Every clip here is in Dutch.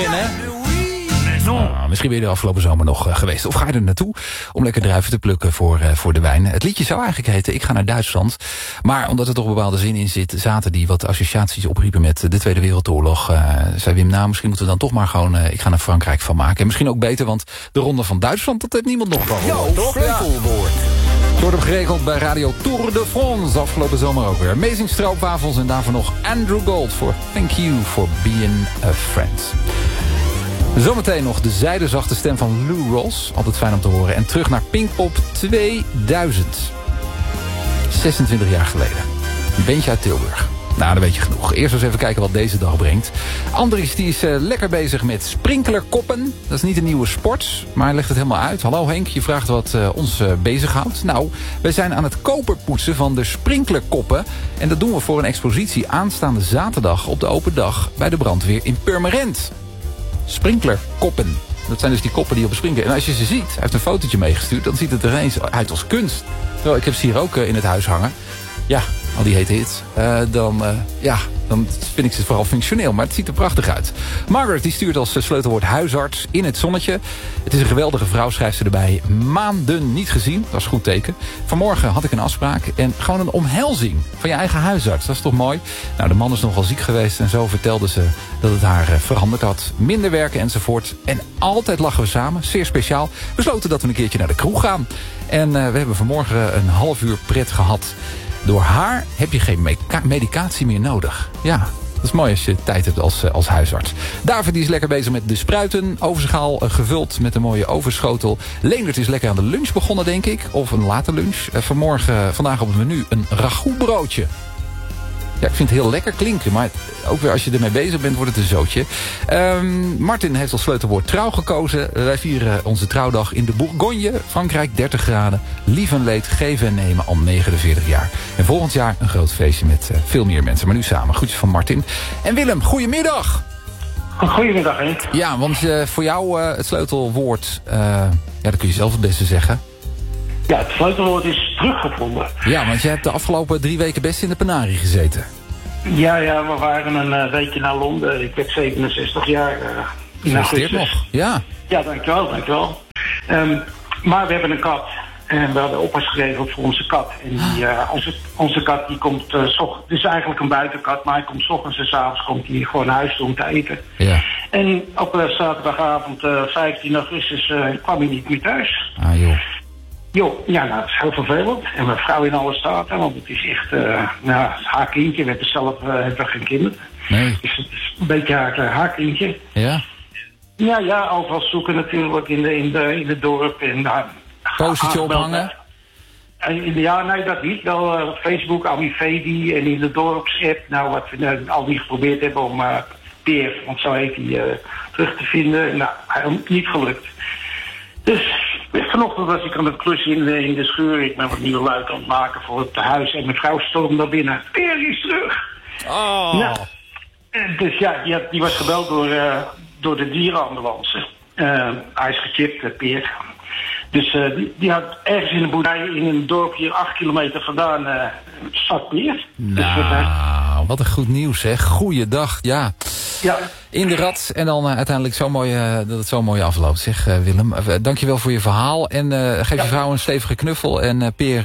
in, hè? Misschien ben je er afgelopen zomer nog geweest. Of ga je er naartoe om lekker druiven te plukken voor de wijn. Het liedje zou eigenlijk heten Ik ga naar Duitsland. Maar omdat er toch een bepaalde zin in zit, zaten die wat associaties opriepen met de Tweede Wereldoorlog. Zei Wim, nou misschien moeten we dan toch maar gewoon Ik ga naar Frankrijk van maken. En misschien ook beter, want de ronde van Duitsland, dat heeft niemand nog van. Sleutelwoord. Wordt hem geregeld bij Radio Tour de France. Afgelopen zomer ook weer. Amazing stroopwafels en daarvoor nog Andrew Gold voor Thank You for Being a Friend. Zometeen nog de zijdezachte stem van Lou Rawls. Altijd fijn om te horen. En terug naar Pinkpop 2000. 26 jaar geleden. Een bandje uit Tilburg. Nou, dan weet je genoeg. Eerst eens even kijken wat deze dag brengt. Andries die is lekker bezig met sprinklerkoppen. Dat is niet een nieuwe sport, maar hij legt het helemaal uit. Hallo Henk, je vraagt wat ons bezighoudt. Nou, wij zijn aan het koperpoetsen van de sprinklerkoppen. En dat doen we voor een expositie aanstaande zaterdag op de open dag bij de brandweer in Purmerend. Sprinklerkoppen. Dat zijn dus die koppen die op een sprinkler. En als je ze ziet, hij heeft een fotootje meegestuurd, dan ziet het er ineens uit als kunst. Terwijl ik heb ze hier ook in het huis hangen. Ja, al die hete hits. Dan vind ik ze vooral functioneel. Maar het ziet er prachtig uit. Margaret die stuurt als sleutelwoord huisarts in het zonnetje. Het is een geweldige vrouw, schrijft ze erbij. Maanden niet gezien. Dat is een goed teken. Vanmorgen had ik een afspraak. En gewoon een omhelzing van je eigen huisarts. Dat is toch mooi? Nou, de man is nogal ziek geweest. En zo vertelde ze dat het haar veranderd had. Minder werken enzovoort. En altijd lachen we samen. Zeer speciaal. Besloten dat we een keertje naar de kroeg gaan. En we hebben vanmorgen een half uur pret gehad. Door haar heb je geen medicatie meer nodig. Ja, dat is mooi als je tijd hebt als huisarts. David die is lekker bezig met de spruiten. Overschaal gevuld met een mooie overschotel. Leendert is lekker aan de lunch begonnen, denk ik. Of een late lunch. Vandaag op het menu een ragoutbroodje. Ja, ik vind het heel lekker klinken, maar ook weer als je ermee bezig bent, wordt het een zootje. Martin heeft als sleutelwoord trouw gekozen. Wij vieren onze trouwdag in de Bourgogne, Frankrijk, 30 graden. Lief en leed, geven en nemen al 49 jaar. En volgend jaar een groot feestje met veel meer mensen. Maar nu samen. Groetjes van Martin. En Willem, goedemiddag. Goedemiddag, Henk. Ja, want voor jou het sleutelwoord, dat kun je zelf het beste zeggen. Ja, het sleutelwoord is teruggevonden. Ja, want je hebt de afgelopen 3 weken best in de Penarie gezeten. Ja, we waren een weekje naar Londen. Ik werd 67 jaar. Gefeliciteerd nog. Ja. Ja, dankjewel. Maar we hebben een kat. En we hadden oppas geregeld voor onze kat. En onze kat die komt het is eigenlijk een buitenkat, maar hij komt 's ochtends en 's avonds komt hij gewoon naar huis toe om te eten. Ja. En op zaterdagavond 15 augustus kwam hij niet meer thuis. Ah joh. Jo, ja, nou, het is heel vervelend. En mijn vrouw in alle staten, want het is echt, haar kindje. We hebben zelf geen kinderen. Nee. Dus het is een beetje haar kindje. Ja? Ja, overal zoeken natuurlijk in het dorp. En, Postertje ophangen? Ja, nee, dat niet. Wel op Facebook, Amifedi en in de dorpsapp. Nou, wat we al niet geprobeerd hebben om Peer, want zo heet hij, terug te vinden. Nou, niet gelukt. Dus vanochtend was ik aan het klussen in de schuur. Ik ben wat nieuwe luik aan het maken voor het huis. En mijn vrouw stormde naar binnen. Peer is terug! Oh! Nou, dus ja, die was gebeld door de dierenambulance. Hij is gechipt, Peer. Dus die had ergens in een boerderij in een dorpje 8 kilometer vandaan zat Peer. Nou, dus, wat een goed nieuws, zeg. Goeiedag, ja. Ja. In de rat en dan uiteindelijk zo mooi, dat het zo mooi afloopt, zeg Willem. Dankjewel voor je verhaal en geef je vrouw een stevige knuffel. En Peer,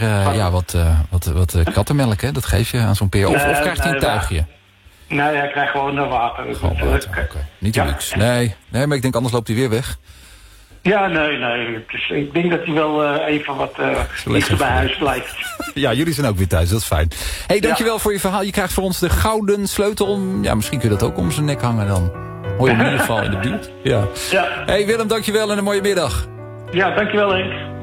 wat kattenmelk, hè? Dat geef je aan zo'n Peer. Of krijgt hij een tuigje? Nee, hij krijgt gewoon water. Gewoon water, oké. Niet de luxe. Nee, maar ik denk anders loopt hij weer weg. Ja, nee. Dus ik denk dat hij wel even wat dichter bij huis blijft. Ja, jullie zijn ook weer thuis, dat is fijn. Hey, dankjewel voor je verhaal. Je krijgt voor ons de gouden sleutel om... Ja, misschien kun je dat ook om zijn nek hangen dan. Hoor je hem in ieder geval in de buurt. Ja. Hey Willem, dankjewel en een mooie middag. Ja, dankjewel Henk.